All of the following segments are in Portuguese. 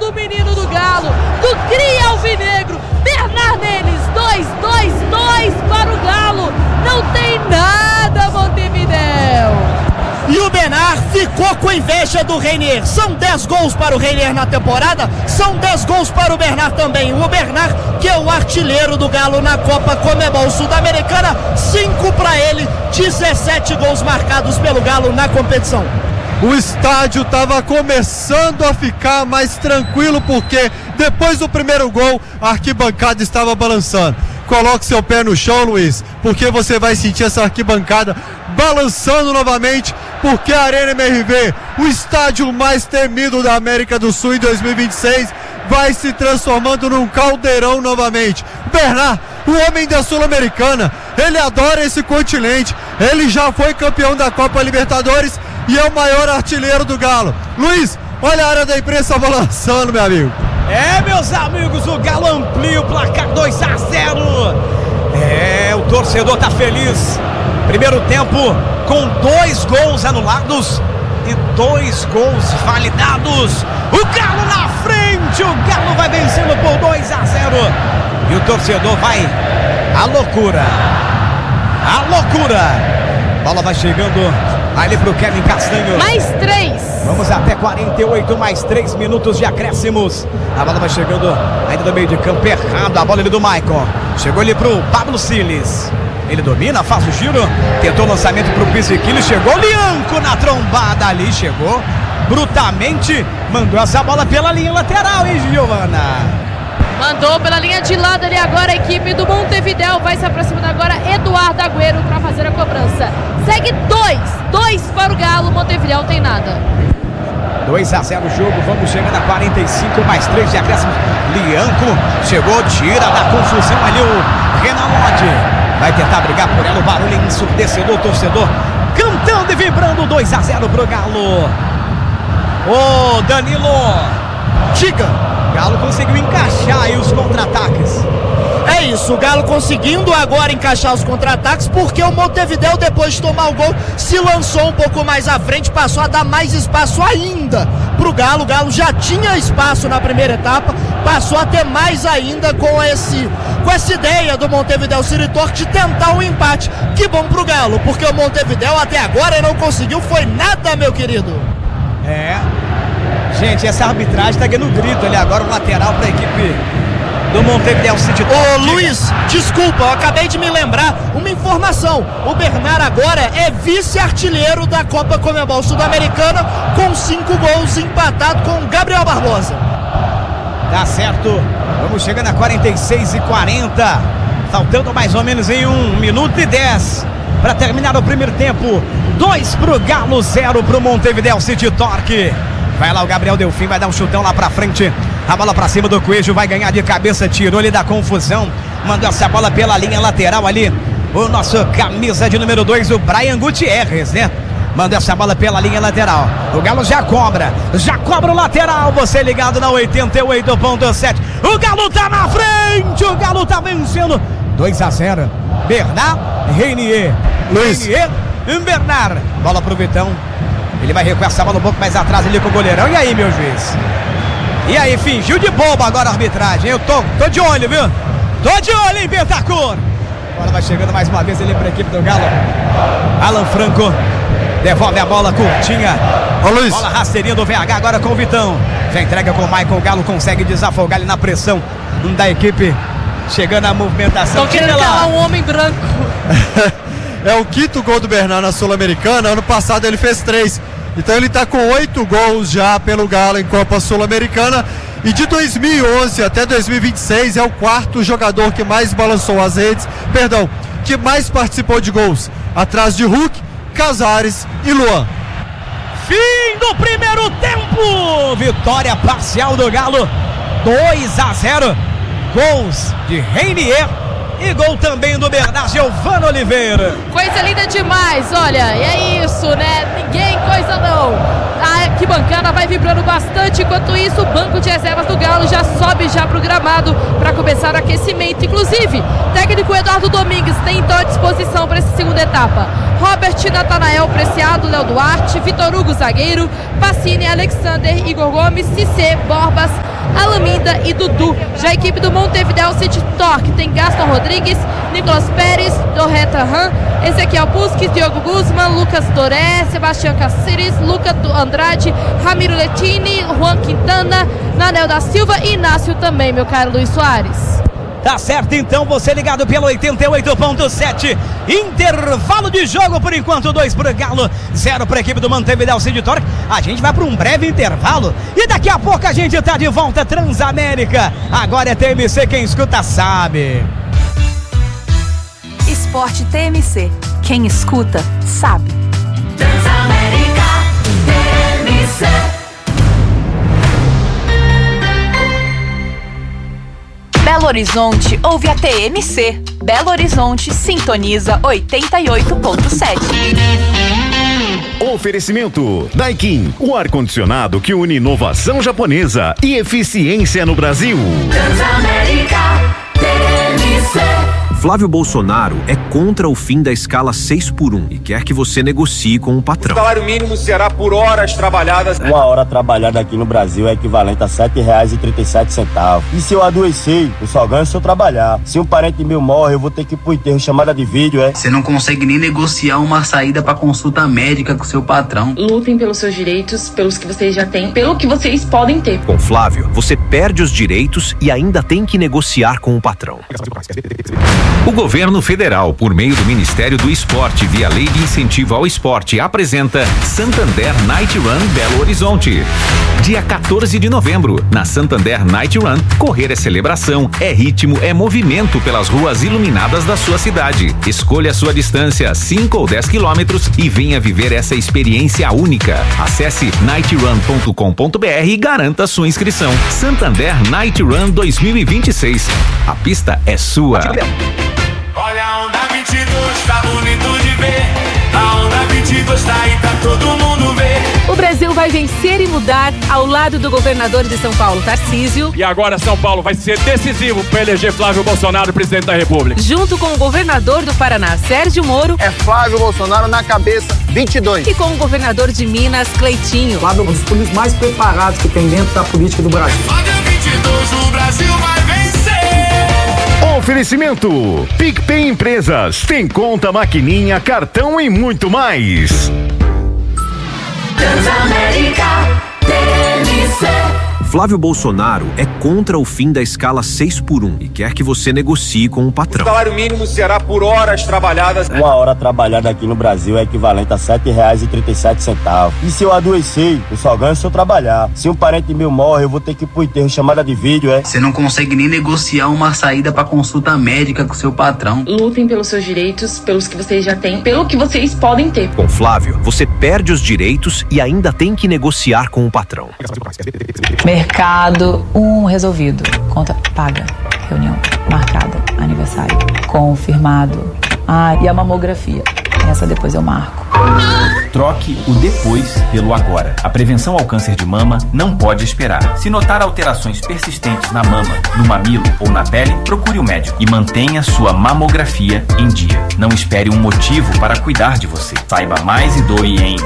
do menino do Galo, do cria alvinegro, Bernard neles, 2 para o Galo, não tem nada, Montevidéu. E o Bernard ficou com inveja do Reinier. São 10 gols para o Reinier na temporada, são 10 gols para o Bernard também. O Bernard, que é o artilheiro do Galo na Copa Conmebol Sul-Americana, 5 para ele, 17 gols marcados pelo Galo na competição. O estádio estava começando a ficar mais tranquilo, porque depois do primeiro gol a arquibancada estava balançando. Coloque seu pé no chão, Luiz, porque você vai sentir essa arquibancada balançando novamente, porque a Arena MRV, o estádio mais temido da América do Sul em 2026, vai se transformando num caldeirão novamente. Bernard, o homem da Sul-Americana, ele adora esse continente, ele já foi campeão da Copa Libertadores e é o maior artilheiro do Galo. Luiz, olha a área da imprensa balançando, meu amigo. Meus amigos, o Galo amplia o placar 2-0. O torcedor tá feliz. Primeiro tempo com 2 gols anulados e 2 gols validados. O Galo na frente, o Galo vai vencendo por 2-0. E o torcedor vai à loucura. A loucura. Bola vai chegando ali pro Kevin Castanho. Mais 3. Vamos até 48, mais 3 minutos de acréscimos. A bola vai chegando ainda do meio de campo errado. A bola ali do Maicon. Chegou ali pro Pablo Siles. Ele domina, faz o giro. Tentou o lançamento pro Pizzichilli. Chegou o Lianco na trombada ali. Chegou brutamente. Mandou essa bola pela linha lateral, hein, Giovana? Mandou pela linha de lado ali agora a equipe do Montevidéu. Vai se aproximando agora Eduardo Agüero para fazer a cobrança. Segue 2 para o Galo. Montevidéu tem nada. 2-0 o jogo. Vamos chegando a 45, mais 3 de acréscimo. Lianco chegou, tira da confusão ali o Renaldi. Vai tentar brigar por ela. O barulho é ensurdecedor. O torcedor cantando e vibrando. 2-0 pro Galo. Ô Danilo, Diga. Galo conseguiu encaixar aí os contra-ataques. É isso, o Galo conseguindo agora encaixar os contra-ataques, porque o Montevidéu, depois de tomar o gol, se lançou um pouco mais à frente, passou a dar mais espaço ainda pro Galo. O Galo já tinha espaço na primeira etapa, passou a ter mais ainda com essa ideia do Montevidéu City Torque de tentar um empate. Que bom pro Galo, porque o Montevidéu até agora não conseguiu, foi nada, meu querido. Gente, essa arbitragem tá ganhando grito ali agora, o lateral pra equipe do Montevidéu City Torque. Ô Luiz, desculpa, eu acabei de me lembrar uma informação. O Bernard agora é vice-artilheiro da Copa Conmebol Sul-Americana com 5 gols, empatado com o Gabriel Barbosa. Tá certo, vamos chegando a 46 e 40, faltando mais ou menos em 1 minuto e 10 para terminar o primeiro tempo. 2 pro Galo, 0 pro Montevidéu City Torque. Vai lá o Gabriel Delfim, vai dar um chutão lá pra frente. A bola pra cima do Coelho, vai ganhar de cabeça, tirou ele da confusão. Mandou essa bola pela linha lateral ali. O nosso camisa de número 2, o Brian Gutierrez, né? Mandou essa bola pela linha lateral. O Galo já cobra o lateral. Você ligado na 88.7. O Galo tá na frente, o Galo tá vencendo. 2-0. Bernard, Reinier. Luiz. Reinier, Bernard. Bola pro Vitão. Ele vai recuar essa bola um pouco mais atrás ali com o goleirão. E aí, meu juiz? E aí, fingiu de bobo agora a arbitragem. Eu tô de olho, viu? Tô de olho, hein, Bentancur? Bola vai chegando mais uma vez ali pra equipe do Galo. Alan Franco devolve a bola curtinha. Ô, Luiz. Bola rasteirinha do VH agora com o Vitão. Já entrega com o Michael. O Galo consegue desafogar ele na pressão da equipe. Chegando a movimentação. Estão querendo calar um homem branco. É o 5º gol do Bernard na Sul-Americana. Ano passado ele fez 3. Então ele está com 8 gols já pelo Galo em Copa Sul-Americana. E de 2011 até 2026 é o 4º jogador que mais balançou as redes. Perdão, que mais participou de gols. Atrás de Hulk, Casares e Luan. Fim do primeiro tempo. Vitória parcial do Galo. 2-0. Gols de Reinier. E gol também do Bernard Giovanni Oliveira. Coisa linda demais, olha, e é isso, né? Ninguém coisa não. A arquibancada vai vibrando bastante. Enquanto isso, o banco de reservas do Galo já sobe já pro gramado para começar o aquecimento. Inclusive, técnico Eduardo Domingues tem então à disposição para essa segunda etapa Robert, Natanael, Preciado, Léo Duarte, Vitor Hugo, zagueiro, Pacini, Alexander, Igor Gomes, Cissé, Borbas, Alaminda e Dudu. Já a equipe do Montevideo City Torque tem Gaston Rodrigues, Nicolas Pérez, Dorreta Han, Ezequiel Busquets, Diogo Guzman, Lucas Doré, Sebastião Cáceres, Lucas Andrade, Ramiro Letini, Juan Quintana, Nanel da Silva e Inácio também, meu caro Luiz Soares. Tá certo, então, você ligado pelo 88.7. Intervalo de jogo, por enquanto, 2 pro Galo, 0 pra equipe do Montevideo City Torque. A gente vai para um breve intervalo e daqui a pouco a gente tá de volta. Transamérica, agora é TMC, quem escuta sabe. Esporte TMC, quem escuta sabe. Transamérica TMC. Belo Horizonte ouve a TMC. Belo Horizonte sintoniza 88.7. Oferecimento Daikin, o ar-condicionado que une inovação japonesa e eficiência no Brasil. Transamérica TMC. Flávio Bolsonaro é contra o fim da escala 6x1 e quer que você negocie com o patrão. O salário mínimo será por horas trabalhadas. Uma hora trabalhada aqui no Brasil é equivalente a R$7,37. E se eu adoecer, eu só ganho se eu trabalhar. Se um parente meu morre, eu vou ter que ir pro enterro, chamada de vídeo, Você não consegue nem negociar uma saída pra consulta médica com seu patrão. Lutem pelos seus direitos, pelos que vocês já têm, pelo que vocês podem ter. Com Flávio, você perde os direitos e ainda tem que negociar com o patrão. O governo federal, por meio do Ministério do Esporte, via Lei de Incentivo ao Esporte, apresenta Santander Night Run Belo Horizonte. Dia 14 de novembro, na Santander Night Run, correr é celebração, é ritmo, é movimento pelas ruas iluminadas da sua cidade. Escolha a sua distância, 5 ou 10 quilômetros, e venha viver essa experiência única. Acesse nightrun.com.br e garanta sua inscrição. Santander Night Run 2026. A pista é sua. Olha a onda 22, tá bonito de ver. A onda 22 tá aí, tá todo mundo ver. O Brasil vai vencer e mudar ao lado do governador de São Paulo, Tarcísio. E agora São Paulo vai ser decisivo para eleger Flávio Bolsonaro presidente da República. Junto com o governador do Paraná, Sérgio Moro. É Flávio Bolsonaro na cabeça, 22. E com o governador de Minas, Cleitinho. Flávio é um dos políticos mais preparados que tem dentro da política do Brasil. Olha 22, o Brasil vai vencer. Oferecimento PicPay Empresas, tem conta, maquininha, cartão e muito mais. Transamérica TMC. Flávio Bolsonaro é contra o fim da escala 6x1 e quer que você negocie com o patrão. O salário mínimo será por horas trabalhadas. Uma hora trabalhada aqui no Brasil é equivalente a R$7,37. E se eu adoecer, eu só ganho se eu trabalhar. Se um parente meu morre, eu vou ter que ir pro enterro, chamada de vídeo, Você não consegue nem negociar uma saída pra consulta médica com seu patrão. Lutem pelos seus direitos, pelos que vocês já têm, pelo que vocês podem ter. Com Flávio, você perde os direitos e ainda tem que negociar com o patrão. Mercado, resolvido. Conta paga. Reunião marcada. Aniversário confirmado. E a mamografia. Essa depois eu marco. Troque o depois pelo agora. A prevenção ao câncer de mama não pode esperar. Se notar alterações persistentes na mama, no mamilo ou na pele, procure o médico e mantenha sua mamografia em dia. Não espere um motivo para cuidar de você. Saiba mais e doe em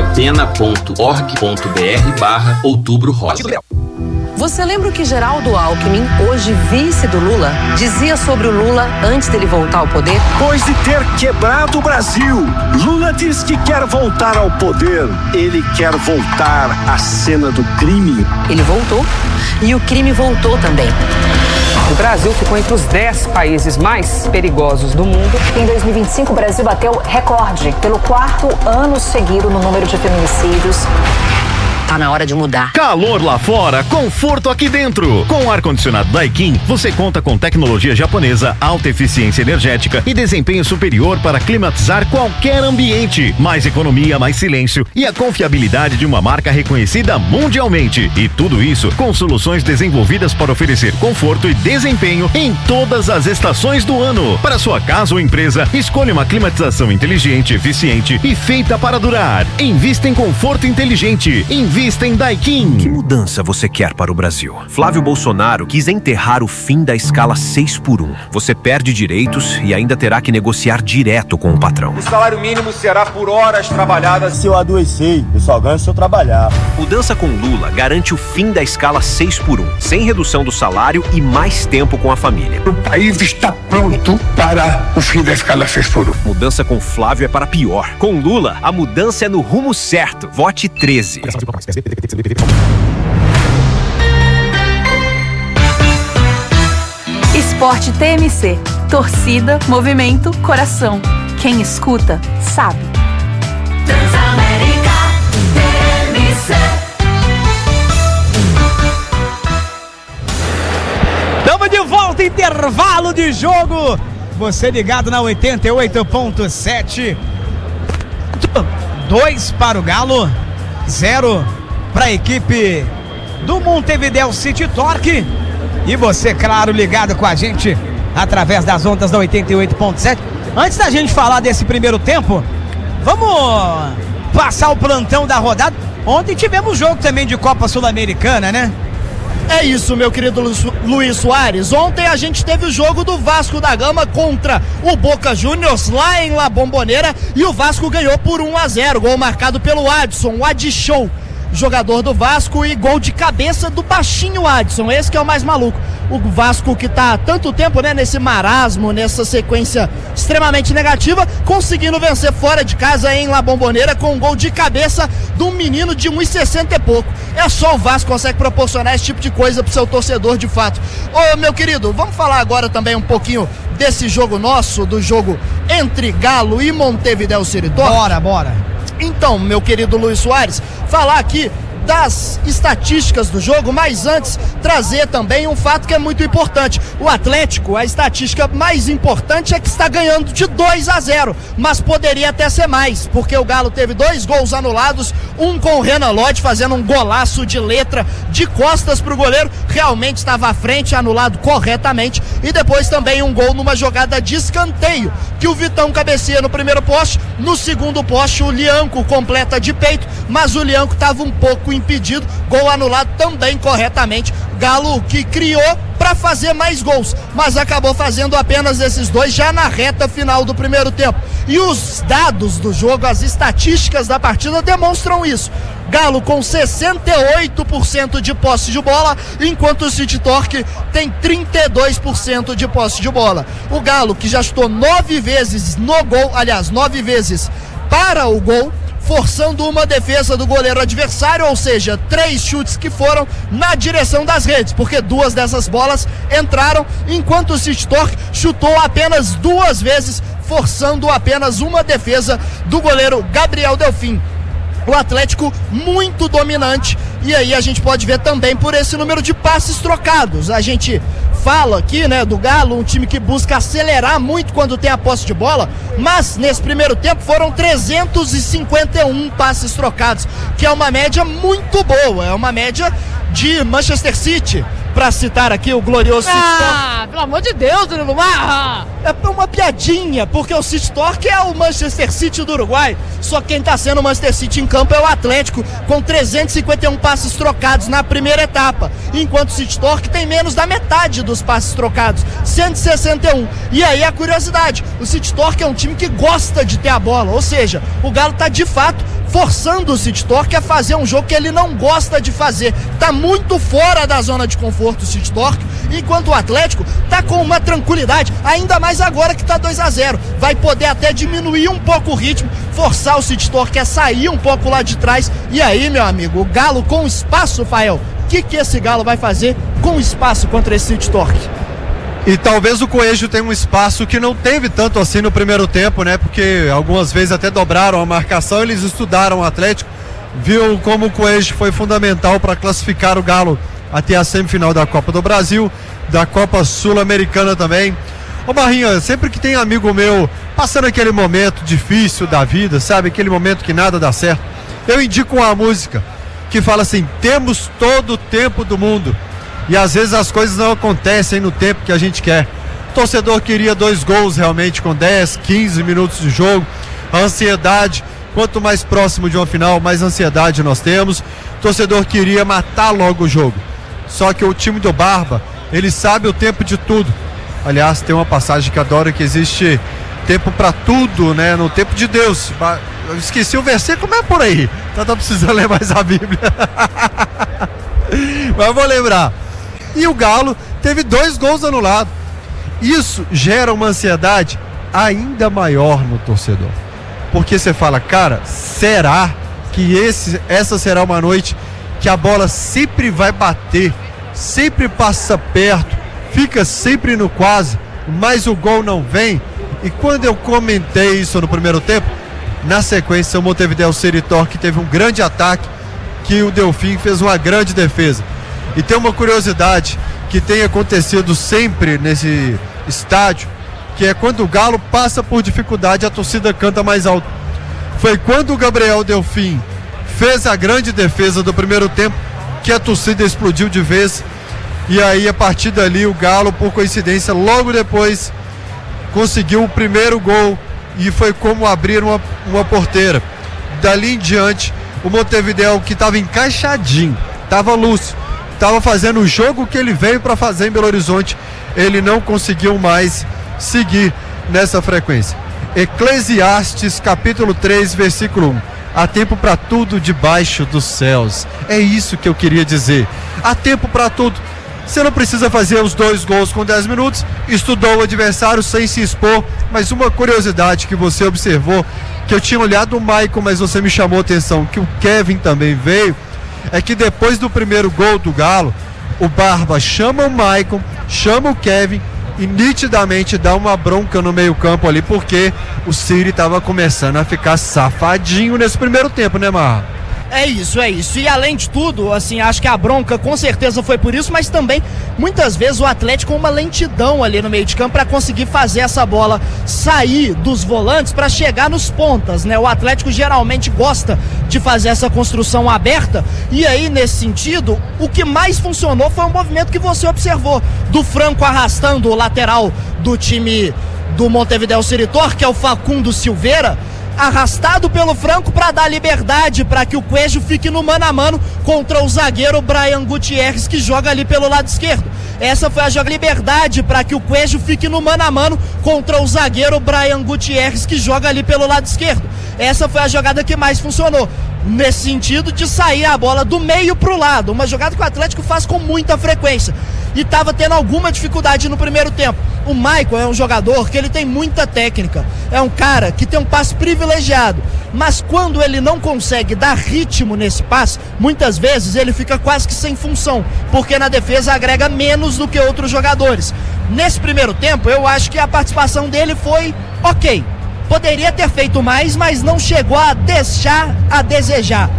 mariopena.org.br/Outubro Rosa. Você lembra o que Geraldo Alckmin, hoje vice do Lula, dizia sobre o Lula antes dele voltar ao poder? Depois de ter quebrado o Brasil, Lula diz que quer voltar ao poder. Ele quer voltar à cena do crime. Ele voltou e o crime voltou também. O Brasil ficou entre os 10 países mais perigosos do mundo. Em 2025, o Brasil bateu recorde pelo 4º ano seguido no número de feminicídios. Tá na hora de mudar. Calor lá fora, conforto aqui dentro. Com o ar-condicionado Daikin, você conta com tecnologia japonesa, alta eficiência energética e desempenho superior para climatizar qualquer ambiente. Mais economia, mais silêncio e a confiabilidade de uma marca reconhecida mundialmente. E tudo isso com soluções desenvolvidas para oferecer conforto e desempenho em todas as estações do ano. Para sua casa ou empresa, escolha uma climatização inteligente, eficiente e feita para durar. Invista em conforto inteligente. Invista Invista em Daikin. Que mudança você quer para o Brasil? Flávio Bolsonaro quis enterrar o fim da escala 6x1. Você perde direitos e ainda terá que negociar direto com o patrão. O salário mínimo será por horas trabalhadas. Se eu adoecer, eu só ganho se eu trabalhar. Mudança com Lula garante o fim da escala 6x1, sem redução do salário e mais tempo com a família. O país está pronto para o fim da escala 6x1. Mudança com Flávio é para pior. Com Lula, a mudança é no rumo certo. Vote 13. Esporte TMC. Torcida, movimento, coração. Quem escuta, sabe. Transamérica TMC. Estamos de volta, intervalo de jogo. Você ligado na 88.7. 2 para o Galo, 0 para a equipe do Montevidéu City Torque. E você, claro, ligado com a gente através das ondas da 88.7. Antes da gente falar desse primeiro tempo, vamos passar o plantão da rodada. Ontem tivemos jogo também de Copa Sul-Americana, né? É isso, meu querido Luiz Soares. Ontem a gente teve o jogo do Vasco da Gama contra o Boca Juniors lá em La Bombonera e o Vasco ganhou por 1-0. Gol marcado pelo Adson, o Adishow, jogador do Vasco, e gol de cabeça do baixinho Adson. Esse que é o mais maluco. O Vasco, que tá há tanto tempo, né, nesse marasmo, nessa sequência extremamente negativa, conseguindo vencer fora de casa em La Bombonera com um gol de cabeça de um menino de 1,60 e pouco. É só o Vasco que consegue proporcionar esse tipo de coisa pro seu torcedor de fato. Ô, meu querido, vamos falar agora também um pouquinho desse jogo nosso, do jogo entre Galo e Montevidéu City Torque? Bora. Então, meu querido Luiz Soares, falar aqui das estatísticas do jogo, mas antes trazer também um fato que é muito importante. O Atlético, a estatística mais importante é que está ganhando de 2-0, mas poderia até ser mais, porque o Galo teve 2 gols anulados, um com o Renan Lodge fazendo um golaço de letra de costas pro goleiro, realmente estava à frente, anulado corretamente, e depois também um gol numa jogada de escanteio, que o Vitão cabeceia no primeiro poste, no segundo poste o Lianco completa de peito, mas o Lianco estava um pouco impedido, gol anulado também corretamente. Galo que criou para fazer mais gols, mas acabou fazendo apenas esses 2 já na reta final do primeiro tempo. E os dados do jogo, as estatísticas da partida demonstram isso. Galo com 68% de posse de bola, enquanto o City Torque tem 32% de posse de bola. O Galo, que já chutou 9 vezes no gol, aliás, 9 vezes para o gol, forçando uma defesa do goleiro adversário, ou seja, 3 chutes que foram na direção das redes, porque 2 dessas bolas entraram, enquanto o City Torque chutou apenas 2 vezes, forçando apenas uma defesa do goleiro Gabriel Delfim. O Atlético muito dominante, e aí a gente pode ver também por esse número de passes trocados. A gente fala aqui, né, do Galo, um time que busca acelerar muito quando tem a posse de bola, mas nesse primeiro tempo foram 351 passes trocados, que é uma média muito boa, é uma média de Manchester City, pra citar aqui o glorioso City Torque. Pelo amor de Deus, Uruguai! É uma piadinha, porque o City Torque é o Manchester City do Uruguai, só quem tá sendo o Manchester City em campo é o Atlético, com 351 passes trocados na primeira etapa, enquanto o City Torque tem menos da metade dos passes trocados, 161. E aí a curiosidade, o City Torque é um time que gosta de ter a bola, ou seja, o Galo tá de fato forçando o City Torque a fazer um jogo que ele não gosta de fazer. Tá muito fora da zona de conforto o City Torque, enquanto o Atlético tá com uma tranquilidade, ainda mais agora que tá 2-0. Vai poder até diminuir um pouco o ritmo, forçar o City Torque a sair um pouco lá de trás. E aí, meu amigo, o Galo com espaço, Fael, o que esse Galo vai fazer com espaço contra esse City Torque? E talvez o Coelho tenha um espaço que não teve tanto assim no primeiro tempo, né? Porque algumas vezes até dobraram a marcação, eles estudaram o Atlético, viu como o Coelho foi fundamental para classificar o Galo até a semifinal da Copa do Brasil, da Copa Sul-Americana também. Ô Marrinha, sempre que tem amigo meu passando aquele momento difícil da vida, sabe? Aquele momento que nada dá certo, eu indico uma música que fala assim: temos todo o tempo do mundo. E às vezes as coisas não acontecem no tempo que a gente quer. O torcedor queria 2 gols realmente com 10, 15 minutos de jogo. A ansiedade Quanto mais próximo de uma final, mais ansiedade nós temos. O torcedor queria matar logo o jogo. Só que o time do Barba, ele sabe o tempo de tudo. Aliás, tem uma passagem que adoro, que existe tempo para tudo, né? No tempo de Deus. Eu esqueci o versículo, mas é por aí. Então tá precisando ler mais a Bíblia. Mas eu vou lembrar. E o Galo teve 2 gols anulados. Isso gera uma ansiedade ainda maior no torcedor. Porque você fala, cara, será que essa será uma noite que a bola sempre vai bater, sempre passa perto, fica sempre no quase, mas o gol não vem? E quando eu comentei isso no primeiro tempo, na sequência o Montevideo City Torque teve um grande ataque, que o Delfim fez uma grande defesa. E tem uma curiosidade que tem acontecido sempre nesse estádio, que é quando o Galo passa por dificuldade, a torcida canta mais alto. Foi quando o Gabriel Delfim fez a grande defesa do primeiro tempo que a torcida explodiu de vez. E aí, a partir dali, o Galo, por coincidência, logo depois conseguiu o primeiro gol e foi como abrir uma porteira. Dali em diante, o Montevideo, que estava encaixadinho, estava lúcido, estava fazendo o jogo que ele veio para fazer em Belo Horizonte, ele não conseguiu mais seguir nessa frequência. Eclesiastes capítulo 3, versículo 1. Há tempo para tudo debaixo dos céus. É isso que eu queria dizer. Há tempo para tudo. Você não precisa fazer os 2 gols com 10 minutos, estudou o adversário sem se expor, mas uma curiosidade que você observou, que eu tinha olhado o Maicon, mas você me chamou a atenção, que o Kevin também veio, é que depois do primeiro gol do Galo, o Barba chama o Maicon, chama o Kevin e nitidamente dá uma bronca no meio campo ali, porque o City estava começando a ficar safadinho nesse primeiro tempo, né, Marra? É isso. E além de tudo, assim, acho que a bronca com certeza foi por isso, mas também, muitas vezes, o Atlético com uma lentidão ali no meio de campo para conseguir fazer essa bola sair dos volantes para chegar nos pontas, né? O Atlético geralmente gosta de fazer essa construção aberta, e aí, nesse sentido, o que mais funcionou foi o movimento que você observou, do Franco arrastando o lateral do time do Montevideo City Torque, que é o Facundo Silveira, arrastado pelo Franco para dar liberdade para que o Coelho fique no mano a mano contra o zagueiro Brian Gutierrez, que joga ali pelo lado esquerdo. Essa foi a liberdade para que o Coelho fique no mano a mano contra o zagueiro Brian Gutierrez, que joga ali pelo lado esquerdo. Essa foi a jogada que mais funcionou, nesse sentido de sair a bola do meio pro lado, uma jogada que o Atlético faz com muita frequência e estava tendo alguma dificuldade no primeiro tempo. O Maicon é um jogador que ele tem muita técnica, é um cara que tem um passe privilegiado, mas quando ele não consegue dar ritmo nesse passe, muitas vezes ele fica quase que sem função, porque na defesa agrega menos do que outros jogadores. Nesse primeiro tempo, eu acho que a participação dele foi ok. Poderia ter feito mais, mas não chegou a deixar a desejar.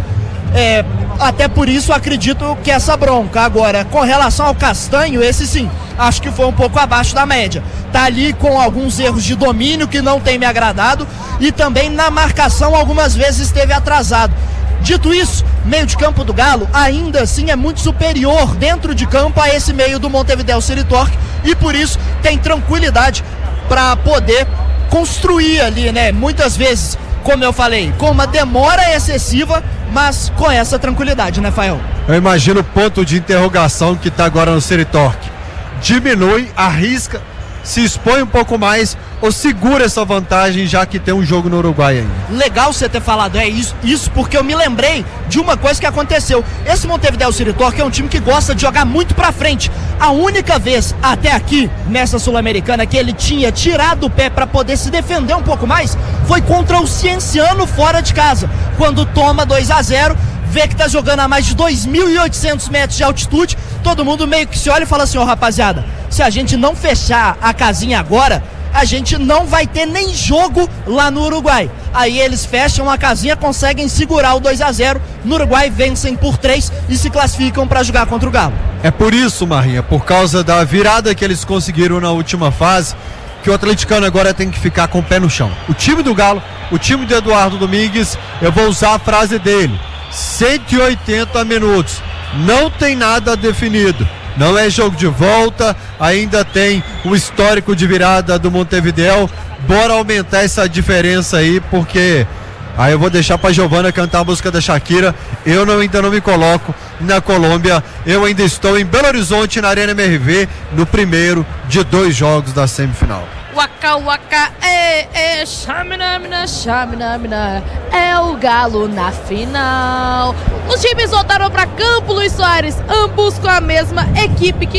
Até por isso acredito que essa bronca. Agora, com relação ao Castanho, esse sim, acho que foi um pouco abaixo da média. Tá ali com alguns erros de domínio que não tem me agradado, e também na marcação algumas vezes esteve atrasado. Dito isso, meio de campo do Galo ainda assim é muito superior dentro de campo a esse meio do Montevideo City Torque, e por isso tem tranquilidade para poder construir ali, né? Muitas vezes, como eu falei, com uma demora excessiva, mas com essa tranquilidade, né, Fael? Eu imagino o ponto de interrogação que está agora no City Torque. Diminui, arrisca, se expõe um pouco mais ou segura essa vantagem, já que tem um jogo no Uruguai ainda? Legal você ter falado isso porque eu me lembrei de uma coisa que aconteceu. Esse Montevideo City Torque é um time que gosta de jogar muito pra frente. A única vez até aqui nessa Sul-Americana que ele tinha tirado o pé para poder se defender um pouco mais foi contra o Cienciano fora de casa, quando toma 2-0, vê que tá jogando a mais de 2.800 metros de altitude, todo mundo meio que se olha e fala assim: ó, rapaziada, se a gente não fechar a casinha agora, a gente não vai ter nem jogo lá no Uruguai. Aí eles fecham a casinha, conseguem segurar o 2-0 no Uruguai, vencem por 3 e se classificam para jogar contra o Galo. É por isso, Marrinha, por causa da virada que eles conseguiram na última fase, que o atleticano agora tem que ficar com o pé no chão. O time do Galo, o time do Eduardo Domingues, eu vou usar a frase dele: 180 minutos, não tem nada definido. Não é jogo de volta, ainda tem o histórico de virada do Montevideo. Bora aumentar essa diferença aí, porque Aí eu vou deixar pra Giovana cantar a música da Shakira. Ainda não me coloco na Colômbia. Eu ainda estou em Belo Horizonte, na Arena MRV, no primeiro de 2 jogos da semifinal. Waka waka, chaminamina, é o Galo na final. Os times voltaram para campo, Luiz Soares, ambos com a mesma equipe que